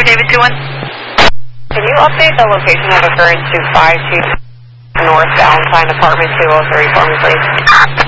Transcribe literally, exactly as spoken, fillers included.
David two one. Can you update the location of occurrence to five two North Valentine Apartment two oh three for me, please?